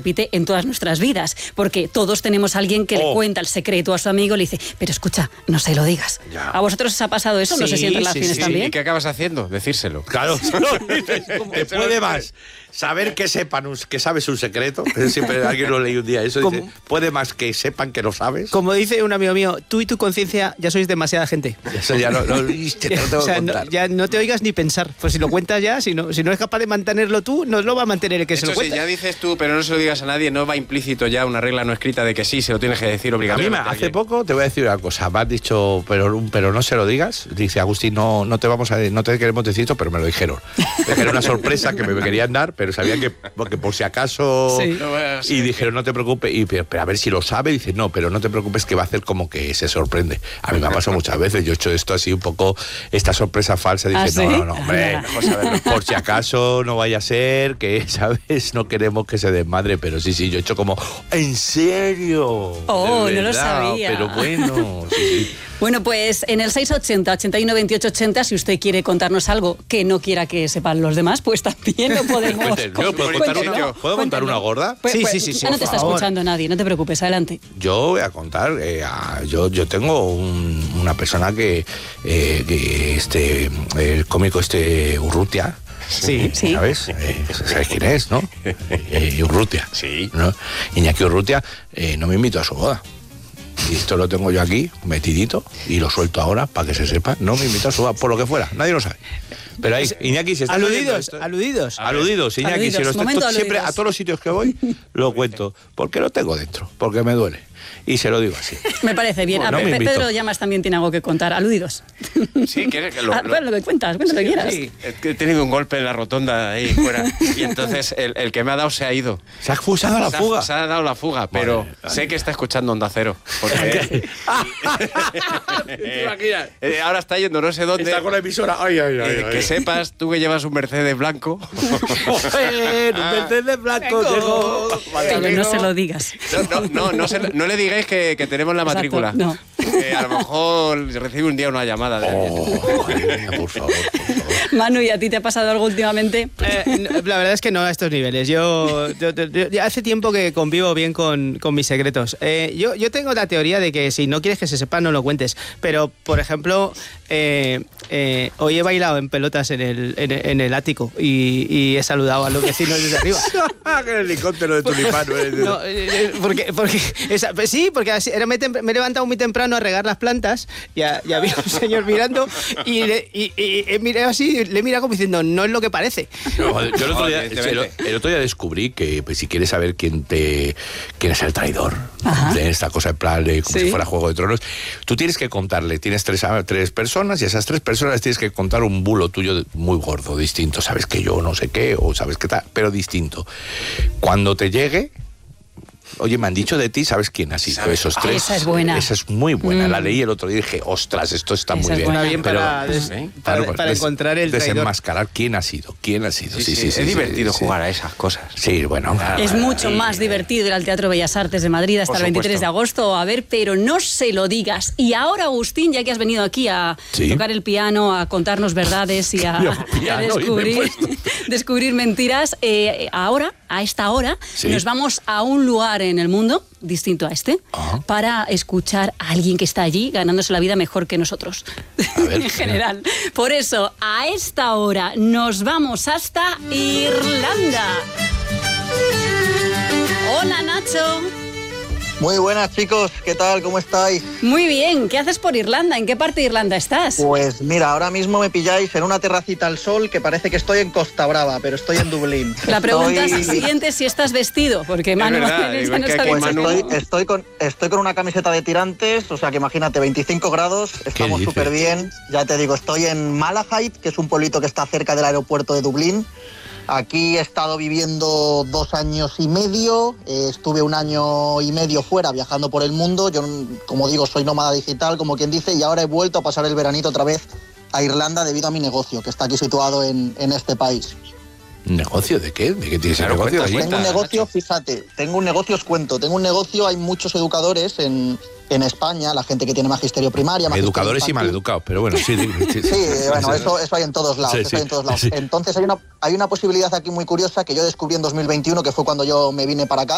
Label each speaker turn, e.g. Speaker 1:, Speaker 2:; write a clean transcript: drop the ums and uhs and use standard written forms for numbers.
Speaker 1: repite en todas nuestras vidas, porque todos tenemos a alguien que le cuenta el secreto a su amigo y le dice, pero escucha, no se lo digas. Ya. ¿A vosotros os ha pasado eso? Sí, no sé si en relaciones también.
Speaker 2: ¿Y qué acabas haciendo? Decírselo.
Speaker 3: Claro. Te puede más saber que sepan que sabes un secreto. Siempre alguien lo leí un día. Eso dice, puede más que sepan que lo sabes.
Speaker 4: Como dice un amigo mío, tú y tu conciencia ya sois demasiada gente.
Speaker 3: Eso ya no tengo que contar.
Speaker 4: Ya no te oigas ni pensar. Pues si lo cuentas ya, si no eres capaz de mantenerlo tú, no lo va a mantener el que se lo cuenta.
Speaker 2: Si ya dices tú, pero no se lo digas a nadie, no va implícito ya una regla no escrita de que sí, se lo tienes que decir obligatoriamente.
Speaker 3: A mí hace poco te voy a decir una cosa. Me has dicho, pero no se lo digas. Dice Agustín, no te queremos decir esto, pero me lo dijeron. Era una sorpresa que me querían dar, pero sabían que por si acaso. Sí. Y dijeron, no te preocupes. Pero a ver si lo sabe. Dice, no, pero no te preocupes que va a hacer como que se sorprende. A mí me ha pasado muchas veces. Yo he hecho esto así un poco, esta sorpresa falsa. Dice, ¿sí? No, hombre, mejor saberlo. Por si acaso no vaya a ser que, ¿sabes? No queremos que se desmadre, pero sí, yo he hecho como, ¿en serio?
Speaker 1: Oh, no lo sabía.
Speaker 3: Pero bueno, sí.
Speaker 1: Bueno, pues en el 680 81 28 80, si usted quiere contarnos algo que no quiera que sepan los demás, pues también lo podemos.
Speaker 3: ¿Puedo contar una gorda?
Speaker 4: Sí.
Speaker 1: No te está escuchando nadie, no te preocupes, adelante.
Speaker 3: Yo voy a contar, yo tengo una persona que el cómico Urrutia.
Speaker 4: Sí.
Speaker 3: ¿Sabes? ¿Sabes quién es, no? Urrutia.
Speaker 2: Sí.
Speaker 3: ¿No? Iñaki Urrutia no me invitó a su boda. Y esto lo tengo yo aquí, metidito, y lo suelto ahora para que se sepa. No me invitó a su boda, por lo que fuera, nadie lo sabe. Pero ahí, Iñaki, se está aludidos, Iñaki, si siempre a todos los sitios que voy lo cuento, porque lo tengo dentro, porque me duele. Y se lo digo así.
Speaker 1: Me parece bien. Pedro Llamas también tiene algo que contar. Aludidos.
Speaker 2: Sí, ¿quieres que
Speaker 1: lo que cuentas, cuenta lo que quieras.
Speaker 2: Sí, he tenido un golpe en la rotonda ahí fuera. Y entonces el que me ha dado se ha ido.
Speaker 3: Se ha dado la fuga.
Speaker 2: Se ha dado la fuga, pero sé que está escuchando Onda Cero. Porque ahora está yendo no sé dónde.
Speaker 3: Está con la emisora. Ay.
Speaker 2: Que sepas, tú que llevas un Mercedes blanco.
Speaker 3: Un Mercedes blanco.
Speaker 1: Pero no se lo digas.
Speaker 2: No le digáis que tenemos la matrícula.
Speaker 1: Exacto, no.
Speaker 2: A lo mejor recibe un día una llamada de alguien.
Speaker 3: Por favor.
Speaker 1: Manu, ¿y a ti te ha pasado algo últimamente?
Speaker 4: La verdad es que no a estos niveles. Yo hace tiempo que convivo bien con mis secretos. Yo tengo la teoría de que si no quieres que se sepa, no lo cuentes. Pero, por ejemplo, hoy he bailado en pelotas en el ático y he saludado a los vecinos desde arriba.
Speaker 3: Que el helicóptero de Tulipán.
Speaker 4: No, porque me he levantado muy temprano a regar las plantas y había un señor mirando y he mirado así, le he mirado como diciendo, no es lo que parece.
Speaker 3: No, yo el otro día descubrí que pues, si quieres saber quién es el traidor de esta cosa en plan como si fuera Juego de Tronos, tú tienes que contarle, tienes tres personas y esas tres personas tienes que contar un bulo tuyo muy gordo, distinto. Sabes que yo no sé qué o sabes qué tal, pero distinto. Cuando te llegue, oye, me han dicho de ti, ¿sabes quién ha sido? Esos tres.
Speaker 1: Esa es buena.
Speaker 3: Esa es muy buena. La leí el otro día y dije, ostras, esto está muy bien.
Speaker 4: Buena, bien para encontrar el traidor.
Speaker 3: Desenmascarar quién ha sido. Sí,
Speaker 2: es divertido jugar a esas cosas.
Speaker 3: Sí, bueno.
Speaker 1: Es mucho más divertido ir al Teatro Bellas Artes de Madrid hasta el 23 de agosto a ver, pero no se lo digas. Y ahora, Agustín, ya que has venido aquí a tocar el piano, a contarnos verdades y a descubrir mentiras, ahora, a esta hora, nos vamos a un lugar en el mundo distinto a este para escuchar a alguien que está allí ganándose la vida mejor que nosotros en general. Por eso, a esta hora nos vamos hasta Irlanda. Hola, Nacho.
Speaker 5: Muy buenas, chicos, ¿qué tal? ¿Cómo estáis?
Speaker 1: Muy bien, ¿qué haces por Irlanda? ¿En qué parte de Irlanda estás?
Speaker 5: Pues mira, ahora mismo me pilláis en una terracita al sol que parece que estoy en Costa Brava, pero estoy en Dublín.
Speaker 1: La pregunta siguiente es si estás vestido, porque Manu
Speaker 5: estoy con una camiseta de tirantes, o sea que imagínate, 25 grados, estamos súper bien. Ya te digo, estoy en Malahide, que es un pueblito que está cerca del aeropuerto de Dublín. Aquí he estado viviendo 2 años y medio, estuve 1 año y medio fuera viajando por el mundo. Yo, como digo, soy nómada digital, como quien dice, y ahora he vuelto a pasar el veranito otra vez a Irlanda debido a mi negocio, que está aquí situado en este país.
Speaker 3: ¿Negocio de qué? ¿De qué tienes el negocio?
Speaker 5: Tengo un negocio, fíjate, os cuento, hay muchos educadores en España, la gente que tiene magisterio primaria.
Speaker 3: Educadores y maleducados, pero bueno, sí.
Speaker 5: Bueno, eso hay en todos lados. Entonces hay una posibilidad aquí muy curiosa que yo descubrí en 2021, que fue cuando yo me vine para acá.